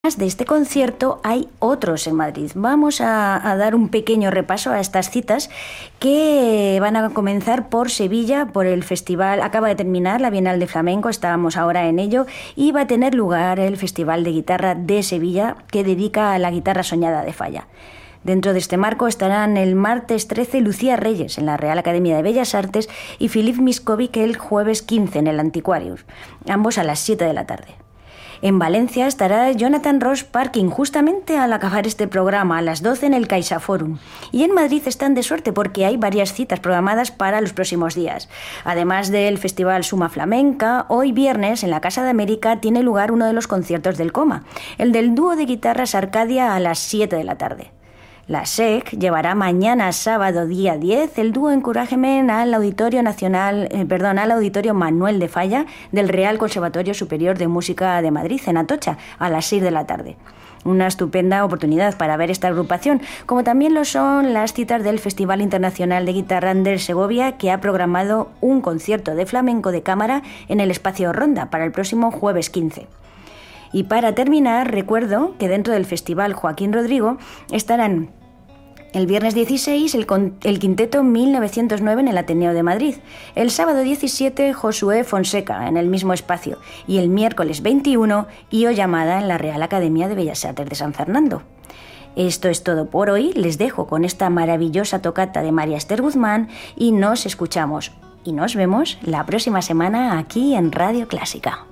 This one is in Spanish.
De este concierto hay otros en Madrid. Vamos a dar un pequeño repaso a estas citas que van a comenzar por Sevilla, por el festival. Acaba de terminar la Bienal de Flamenco, estábamos ahora en ello, y va a tener lugar el Festival de Guitarra de Sevilla, que dedica a la guitarra soñada de Falla. Dentro de este marco estarán el martes 13 Lucía Reyes en la Real Academia de Bellas Artes y Filip Miskovic el jueves 15 en el Antiquarius, ambos a las 7 de la tarde. En Valencia estará Jonathan Ross Parking justamente al acabar este programa, a las 12 en el CaixaForum. Y en Madrid están de suerte porque hay varias citas programadas para los próximos días. Además del Festival Suma Flamenca, hoy viernes en la Casa de América tiene lugar uno de los conciertos del Coma, el del dúo de guitarras Arcadia a las 7 de la tarde. La SEC llevará mañana sábado día 10 el dúo Encouragement al Auditorio Manuel de Falla del Real Conservatorio Superior de Música de Madrid en Atocha a las 6 de la tarde. Una estupenda oportunidad para ver esta agrupación, como también lo son las citas del Festival Internacional de Guitarra de Segovia, que ha programado un concierto de flamenco de cámara en el Espacio Ronda para el próximo jueves 15. Y para terminar, recuerdo que dentro del Festival Joaquín Rodrigo estarán el viernes 16 el quinteto 1909 en el Ateneo de Madrid, el sábado 17 Josué Fonseca en el mismo espacio y el miércoles 21 Io Llamada en la Real Academia de Bellas Artes de San Fernando. Esto es todo por hoy, les dejo con esta maravillosa tocata de María Esther Guzmán y nos escuchamos y nos vemos la próxima semana aquí en Radio Clásica.